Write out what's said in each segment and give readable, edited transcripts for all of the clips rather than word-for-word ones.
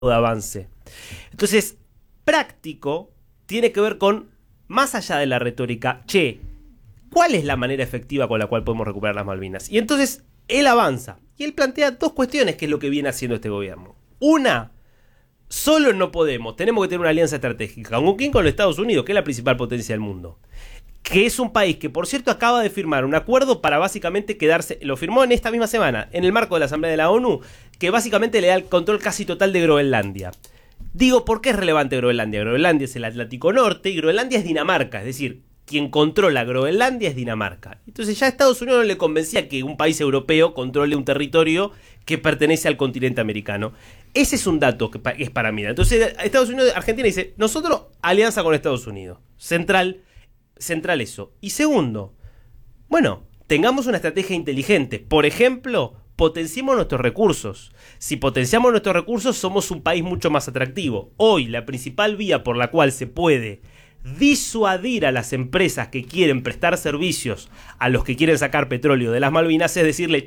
de avance. Entonces, práctico tiene que ver con, más allá de la retórica, ¿cuál es la manera efectiva con la cual podemos recuperar las Malvinas? Y entonces él avanza y él plantea dos cuestiones que es lo que viene haciendo este gobierno. Una, solo no podemos, tenemos que tener una alianza estratégica. ¿Con quién? Con los Estados Unidos, que es la principal potencia del mundo. Que es un país que, por cierto, acaba de firmar un acuerdo para básicamente quedarse, lo firmó en esta misma semana, en el marco de la Asamblea de la ONU, que básicamente le da el control casi total de Groenlandia. Digo, ¿por qué es relevante Groenlandia? Groenlandia es el Atlántico Norte y Groenlandia es Dinamarca, es decir, quien controla Groenlandia es Dinamarca. Entonces ya a Estados Unidos no le convencía que un país europeo controle un territorio que pertenece al continente americano. Ese es un dato que es para mirar. Entonces Estados Unidos, Argentina dice, nosotros alianza con Estados Unidos, central eso. Y segundo, bueno, tengamos una estrategia inteligente. Por ejemplo, potenciemos nuestros recursos. Si potenciamos nuestros recursos, somos un país mucho más atractivo. Hoy, la principal vía por la cual se puede disuadir a las empresas que quieren prestar servicios a los que quieren sacar petróleo de las Malvinas es decirle,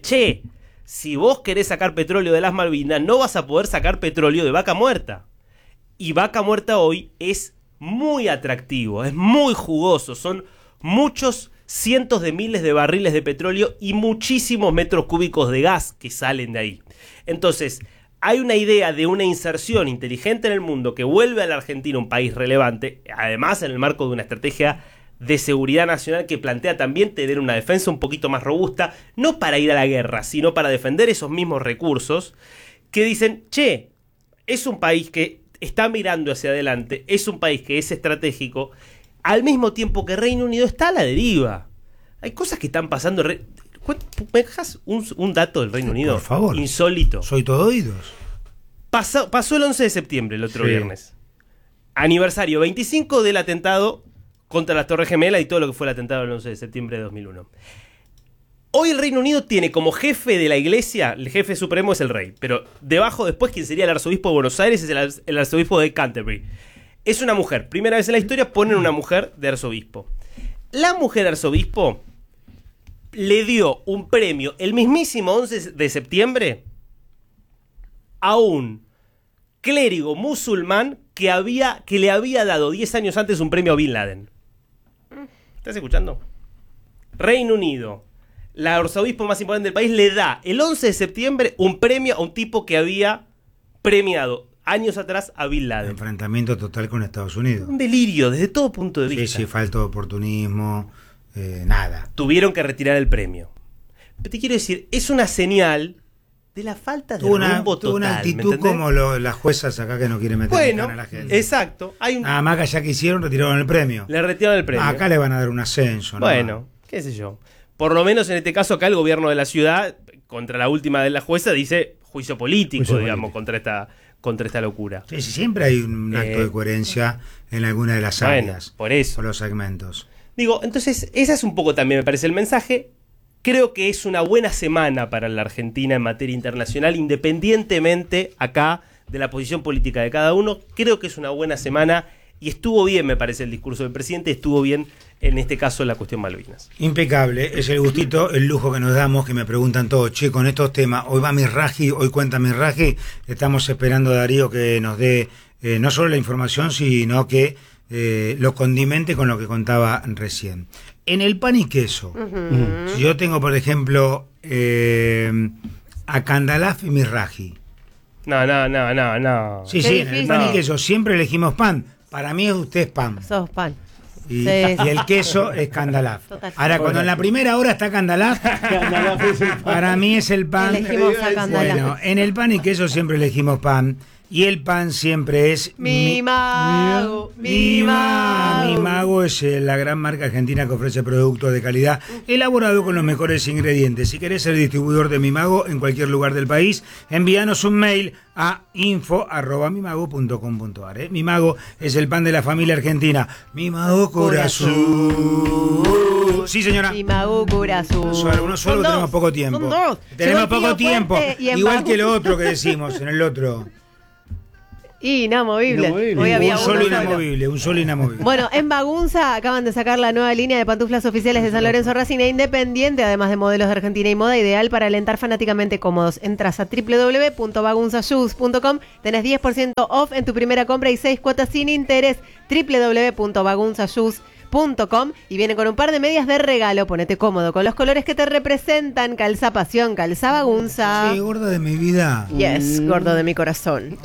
si vos querés sacar petróleo de las Malvinas, no vas a poder sacar petróleo de Vaca Muerta. Y Vaca Muerta hoy es muy atractivo, es muy jugoso, son muchos cientos de miles de barriles de petróleo y muchísimos metros cúbicos de gas que salen de ahí. Entonces, hay una idea de una inserción inteligente en el mundo que vuelve a la Argentina un país relevante, además en el marco de una estrategia de seguridad nacional que plantea también tener una defensa un poquito más robusta, no para ir a la guerra, sino para defender esos mismos recursos, que dicen, es un país que está mirando hacia adelante, es un país que es estratégico, al mismo tiempo que Reino Unido está a la deriva. Hay cosas que están pasando. ¿Me dejas un dato del Reino Unido? Por favor. Insólito. Soy todo oídos. Pasó el 11 de septiembre, el otro viernes. Aniversario 25 del atentado contra las Torres Gemelas y todo lo que fue el atentado del 11 de septiembre de 2001. Hoy el Reino Unido tiene como jefe de la iglesia, el jefe supremo es el rey, pero debajo después quien sería el arzobispo de Buenos Aires es el arzobispo de Canterbury. Es una mujer, primera vez en la historia ponen una mujer de arzobispo. La mujer arzobispo le dio un premio el mismísimo 11 de septiembre a un clérigo musulmán que le había dado 10 años antes un premio a Bin Laden. ¿Estás escuchando? Reino Unido, la arzobispo más importante del país, le da el 11 de septiembre un premio a un tipo que había premiado años atrás a Bin Laden. Enfrentamiento total con Estados Unidos. Un delirio desde todo punto de vista. Sí, falta de oportunismo, nada. Tuvieron que retirar el premio. Pero te quiero decir, es una señal de la falta de rumbo total. Una actitud como las juezas acá que no quieren meter en a la gente. Exacto. Nada más que allá que hicieron, retiraron el premio. Le retiraron el premio. Acá le van a dar un ascenso, ¿no? Bueno, qué sé yo. Por lo menos en este caso acá el gobierno de la ciudad, contra la última de la jueza, dice juicio político, contra esta locura. Sí, siempre hay un acto de coherencia en alguna de las áreas. Por eso. Por los segmentos. Digo, entonces, esa es un poco también, me parece, el mensaje. Creo que es una buena semana para la Argentina en materia internacional, independientemente acá de la posición política de cada uno. Creo que es una buena semana y estuvo bien, me parece, el discurso del presidente, estuvo bien en este caso la cuestión Malvinas. Impecable, es el gustito, el lujo que nos damos, que me preguntan todos, con estos temas, hoy va Mirraji, hoy cuenta Mirraji, estamos esperando a Darío que nos dé no solo la información, sino que lo condimente con lo que contaba recién. En el pan y queso, si yo tengo, por ejemplo, a Candalaf y Mirraji. No. Sí, en el pan y queso siempre elegimos pan. Para mí usted es pan. Sos pan. Y el queso es Candalaf. Ahora, cuando en la primera hora está Candalaf, para mí es el pan. Elegimos a Candalaf. Bueno, en el pan y queso siempre elegimos pan. Y el pan siempre es Mi Mago. Mi Mago es la gran marca argentina que ofrece productos de calidad elaborado con los mejores ingredientes. Si querés ser distribuidor de Mi Mago en cualquier lugar del país, envíanos un mail a info@mimago.com.ar. Mi Mago es el pan de la familia argentina. Mi Mago corazón. Sí, señora. Mi Mago corazón. Uno solo tenemos poco tiempo. Tenemos poco tiempo. Igual que lo otro que decimos en el otro. Inamovible. Inamovible. Hoy había Un uno solo inamovible. Bueno, en Bagunza acaban de sacar la nueva línea de pantuflas oficiales de San Lorenzo Racing e Independiente, además de modelos de Argentina y moda, ideal para alentar fanáticamente cómodos. Entras a www.bagunzashoes.com, tenés 10% off en tu primera compra y 6 cuotas sin interés. www.bagunzashoes.com y viene con un par de medias de regalo. Ponete cómodo con los colores que te representan. Calza pasión, calza Bagunza. Sí, gorda de mi vida. Yes, gordo de mi corazón.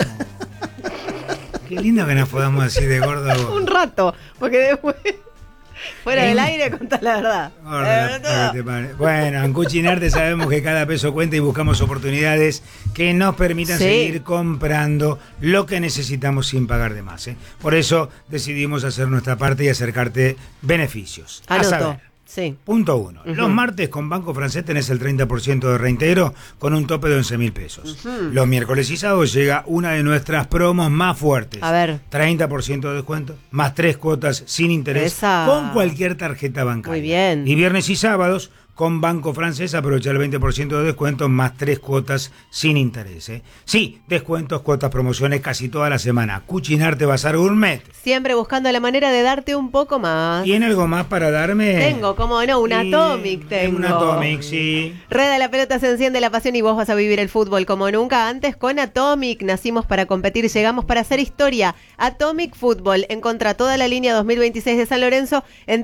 Qué lindo que nos podamos decir de gordo a vos. Un rato, porque después, fuera del aire, contás la verdad. Gorda, la que te pare. Bueno, en Cuchinarte sabemos que cada peso cuenta y buscamos oportunidades que nos permitan Sí. seguir comprando lo que necesitamos sin pagar de más. Por eso decidimos hacer nuestra parte y acercarte beneficios. A Anoto. saber, Sí. punto 1. Los martes con Banco Francés tenés el 30% de reintegro con un tope de 11.000 pesos. Los miércoles y sábados llega una de nuestras promos más fuertes. A ver. 30% de descuento, más 3 cuotas sin interés Esa. con cualquier tarjeta bancaria. Muy bien. Y viernes y sábados con Banco Francés aprovecha el 20% de descuento más 3 cuotas sin interés. Sí, descuentos, cuotas, promociones casi toda la semana. Cuchinarte Bazar Gourmet. Siempre buscando la manera de darte un poco más. ¿Tiene algo más para darme? Tengo, como no, un Sí, Atomic tengo. Un Atomic, sí. Rueda la pelota, se enciende la pasión y vos vas a vivir el fútbol como nunca antes con Atomic. Nacimos para competir, llegamos para hacer historia. Atomic Fútbol. Encontrá toda la línea 2026 de San Lorenzo en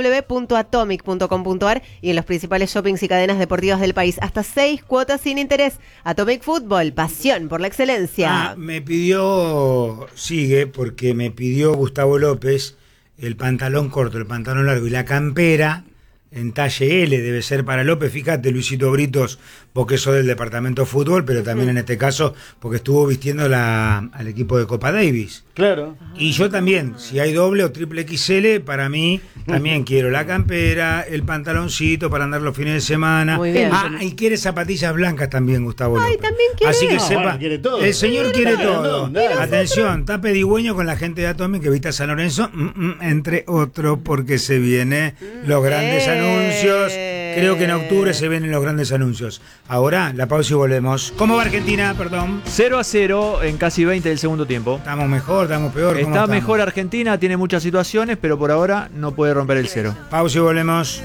www.atomic.com.ar y en los principales shoppings y cadenas deportivas del país. Hasta 6 cuotas sin interés. Atomic Fútbol, pasión por la excelencia. Me pidió, sigue, porque me pidió Gustavo López el pantalón corto, el pantalón largo y la campera en talle L, debe ser para López. Fíjate, Luisito Britos, porque sos del departamento de fútbol, pero también en este caso porque estuvo vistiendo al equipo de Copa Davis. Claro. Y yo también, si hay doble o triple XL, para mí también quiero la campera, el pantaloncito para andar los fines de semana. Muy bien. Y quiere zapatillas blancas también, Gustavo Ay, López. también quiere. Así que No, sepa, bueno, quiere todo. el señor quiere todo. Dale. Atención, está pedigüeño con la gente de Atomic que viste a San Lorenzo, entre otros, porque se vienen los grandes anuncios. Creo que en octubre se vienen los grandes anuncios. Ahora, la pausa y volvemos. ¿Cómo va Argentina? Perdón. 0-0 en casi 20 del segundo tiempo. ¿Estamos mejor? ¿Estamos peor? ¿Cómo Está estamos? mejor Argentina, tiene muchas situaciones, pero por ahora no puede romper el cero. Pausa y volvemos.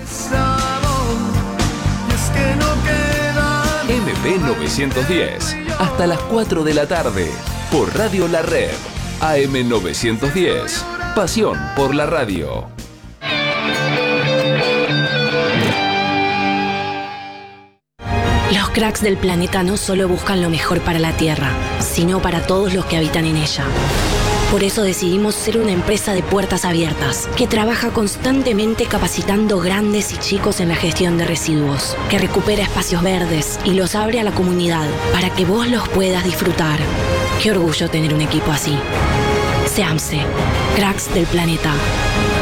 MP 910, hasta las 4 de la tarde, por Radio La Red, AM 910, pasión por la radio. Los cracks del planeta no solo buscan lo mejor para la Tierra, sino para todos los que habitan en ella. Por eso decidimos ser una empresa de puertas abiertas, que trabaja constantemente capacitando grandes y chicos en la gestión de residuos, que recupera espacios verdes y los abre a la comunidad para que vos los puedas disfrutar. Qué orgullo tener un equipo así. SEAMSE, cracks del planeta.